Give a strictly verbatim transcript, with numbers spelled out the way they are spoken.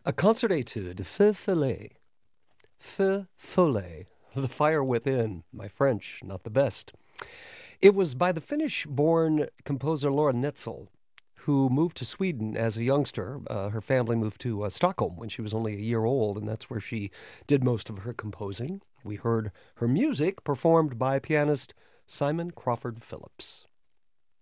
A concert etude, Feu Follet. Feu Follet. The Fire Within. My French, not the best. It was by the Finnish-born composer Laura Netzel, who moved to Sweden as a youngster. Uh, her family moved to uh, Stockholm when she was only a year old, and that's where she did most of her composing. We heard her music performed by pianist Simon Crawford Phillips.